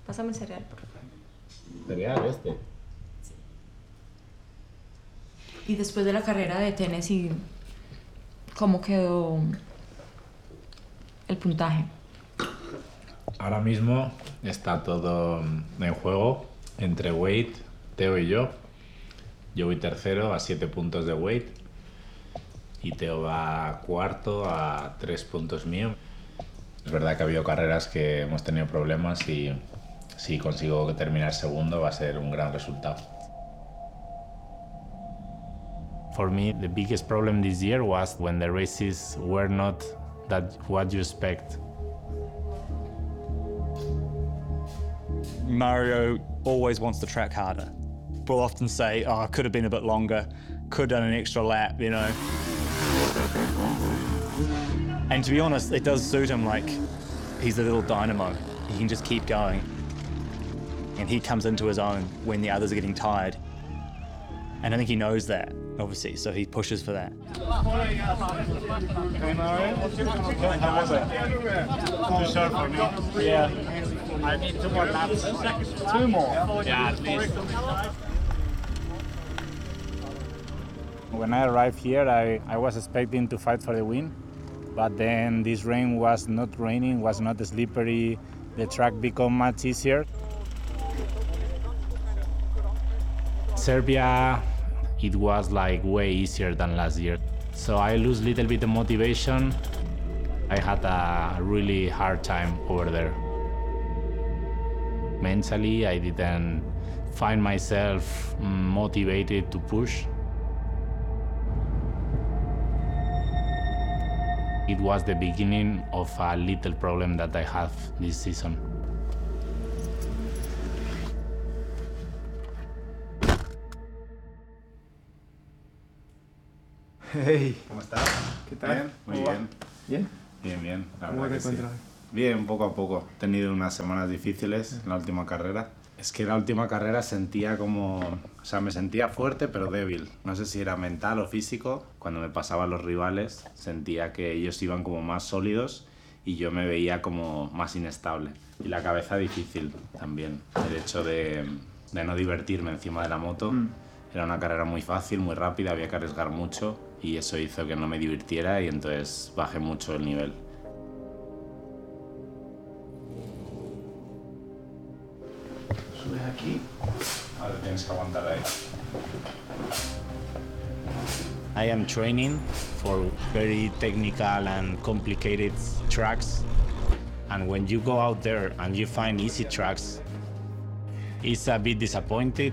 Pásame el cereal, por favor. ¿Cereal este? Y después de la carrera de Tennessee, ¿cómo quedó el puntaje? Ahora mismo está todo en juego entre Wade, Teo y yo. Yo voy tercero a 7 puntos de Wade y Teo va cuarto a 3 puntos mío. Es verdad que ha habido carreras que hemos tenido problemas y si consigo terminar segundo va a ser un gran resultado. For me, the biggest problem this year was when the races were not what you expect. Mario always wants the track harder. We'll often say, oh, I could have been a bit longer, could have done an extra lap, you know. And to be honest, it does suit him. Like, he's a little dynamo. He can just keep going. And he comes into his own when the others are getting tired. And I think he knows that, obviously, so he pushes for that. Hey Mario, how was it? Too short for me. Yeah. I need 2 more laps. 2 more? Yeah, at least. When I arrived here, I was expecting to fight for the win, but then this rain was not raining, was not slippery. The track became much easier. Serbia, it was like way easier than last year. So I lose a little bit of motivation. I had a really hard time over there. Mentally, I didn't find myself motivated to push. It was the beginning of a little problem that I have this season. Hey, ¿Cómo estás? ¿qué tal? Bien, muy ¿Cómo va? bien. ¿Bien? Bien, bien. La ¿Cómo verdad te que sí. encuentras hoy? Bien, poco a poco. He tenido unas semanas difíciles en la última carrera. Es que la última carrera sentía como... O sea, me sentía fuerte pero débil. No sé si era mental o físico. Cuando me pasaban los rivales sentía que ellos iban como más sólidos y yo me veía como más inestable. Y la cabeza difícil también. El hecho de no divertirme encima de la moto. Era una carrera muy fácil, muy rápida, había que arriesgar mucho y eso hizo que no me divirtiera y entonces bajé mucho el nivel. Subes aquí. Ahora tienes que aguantar ahí. I am training for very technical and complicated tracks. And when you go out there and you find easy tracks, it's a bit disappointed.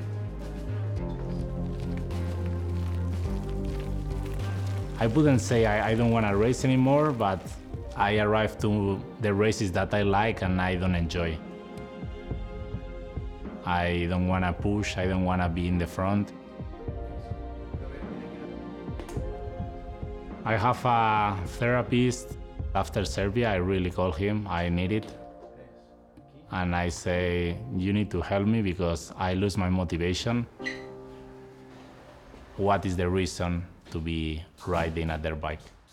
I wouldn't say I don't want to race anymore, but I arrived to the races that I like and I don't enjoy. I don't want to push, I don't want to be in the front. I have a therapist. After Serbia, I really call him, I need it. And I say, you need to help me because I lose my motivation. What is the reason to be riding a dirt bike?